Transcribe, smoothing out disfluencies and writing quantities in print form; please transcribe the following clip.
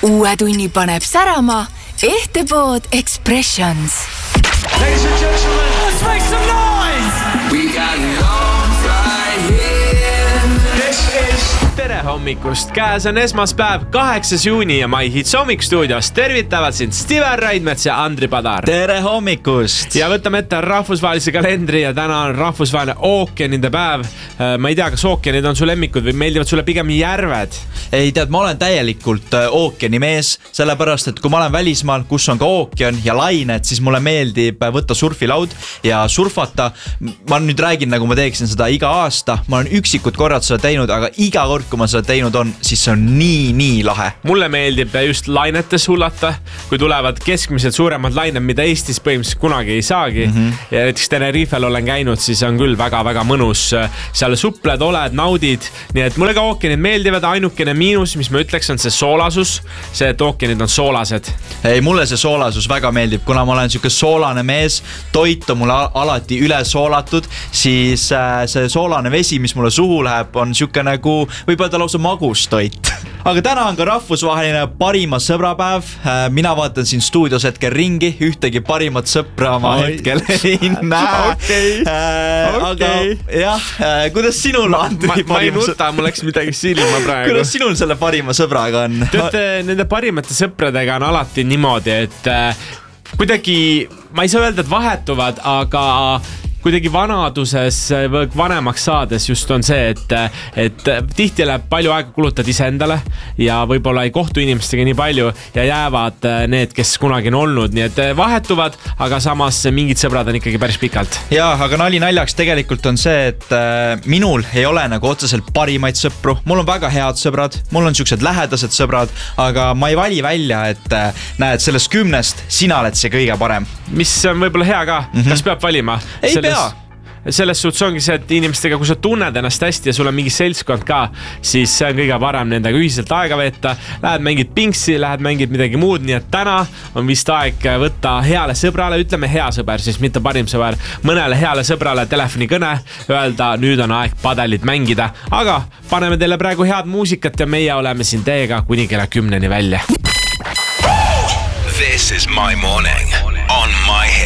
Uue tunni paneb särama Ehtepood Expressions. Ladies and gentlemen, let's make some noise! We got love right here. This is... Tere hommikust! Käes on esmaspäev, 8. juuni ja My Hits hommikstuudios tervitavad sind Steven Raidmets ja Andri Padar. Tere hommikust! Ja võtame ette rahvusvahelise kalendri ja täna on rahvusvaheline ookeanide päev. Ma ei tea, kas ookeanid on su lemmikud või meeldivad sulle pigem järved? Ei tead, ma olen täielikult ookeani mees, sellepärast, et kui ma olen välismaal, kus on ka ookean ja lained, siis mulle meeldib võtta surfilaud ja surfata. Ma nüüd räägin, nagu ma teeksin seda iga aasta. Ma olen üksikud korrad seda teinud, aga iga kord, kui ma seda teinud on, siis see on nii lahe. Mulle meeldib just lainetes hullata, kui tulevad keskmised suuremad lained, mida Eestis põhimõtteliselt kunagi ei saagi. Ja näiteks Tenerifel olen käinud, siis on küll väga mõnus. Seal supled, oled, naudid. Nii et mulle ka ookeanid meeldivad. Ainukene miinus, mis ma ütleks, on see soolasus. See, et ookeanid on soolased. Ei, mulle see soolasus väga meeldib, kuna ma olen siuke soolane mees. Toit on mulle alati üle soolatud, siis see soolane vesi, mis mulle suhu läheb, on siuke nagu võib-olla lausa magustoit. Aga täna on ka rahvusvaheline parima sõbrapäev. Mina vaatan siin stuudios hetkel ringi, ühtegi parimat sõpra ma hetkel ei näe. Aga jah, kuidas sinul on? Ma ei nuta, mul läks midagi silma praegu. Kuidas sinul selle parima sõbraga on? Teate, nende parimate sõpradega on alati niimoodi, et kuidagi, ma ei saa öelda, et vahetuvad, aga kuidagi vanaduses või vanemaks saades just on see, et tihti läheb palju aega kulutad iseendale ja võib-olla ei kohtu inimestega nii palju ja jäävad need, kes kunagi on olnud, nii et vahetuvad, aga samas mingid sõbrad on ikkagi päris pikalt. Jaa, aga nali naljaks tegelikult on see, et minul ei ole nagu otseselt parimaid sõpru. Mul on väga head sõbrad, mul on siuksed lähedased sõbrad, aga ma ei vali välja, et näed, sellest 10 sina oled see kõige parem. Mis on võib-olla hea ka, kas peab valima? Ei pea. Selles suhtes ongi see, et inimestega, kui sa tunned ennast hästi ja sul on mingi seltskond ka, siis see on kõige parem nendega ühiselt aega veeta. Lähed mängid pingsi, lähed mängid midagi muud, nii et täna on vist aeg võtta heale sõbrale, ütleme hea sõber, siis mitte parim sõber, mõnele heale sõbrale telefonikõne, öelda, nüüd on aeg padelit mängida, aga paneme teile praegu head muusikat ja meie oleme siin teiega kuni kella 10 välja. This is my morning on My Hits.